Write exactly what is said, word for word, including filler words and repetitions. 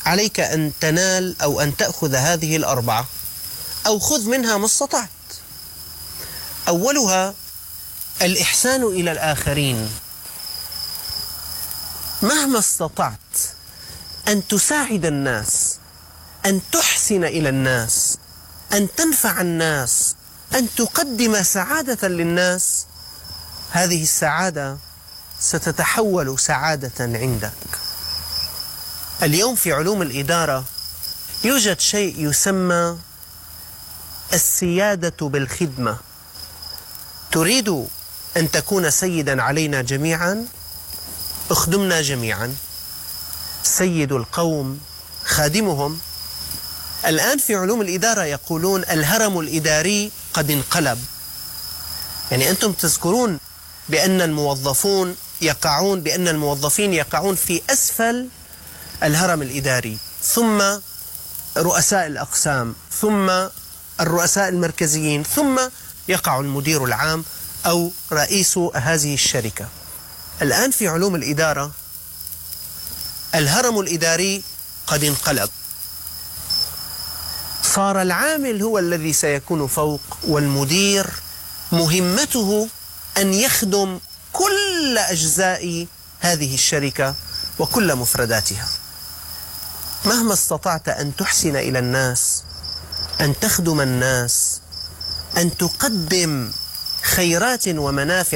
عليك أن تنال أو أن تأخذ هذه الأربعة، أو خذ منها ما استطعت. أولها الإحسان إلى الآخرين. مهما استطعت أن تساعد الناس، أن تحسن إلى الناس، أن تنفع الناس، أن تقدم سعادة للناس، هذه السعادة ستتحول سعادة عندك. اليوم في علوم الإدارة يوجد شيء يسمى السيادة بالخدمة. تريد أن تكون سيدا علينا جميعا؟ اخدمنا جميعا. سيد القوم خادمهم. الآن في علوم الإدارة يقولون الهرم الإداري قد انقلب. يعني أنتم تذكرون بأن الموظفون يقعون بأن الموظفين يقعون في أسفل الهرم الإداري، ثم رؤساء الأقسام، ثم الرؤساء المركزيين، ثم يقع المدير العام أو رئيس هذه الشركة. الآن في علوم الإدارة الهرم الإداري قد انقلب. صار العامل هو الذي سيكون فوق، والمدير مهمته أن يخدم كل أجزاء هذه الشركة وكل مفرداتها. مهما استطعت أن تحسن إلى الناس، أن تخدم الناس، أن تقدم خيرات ومنافع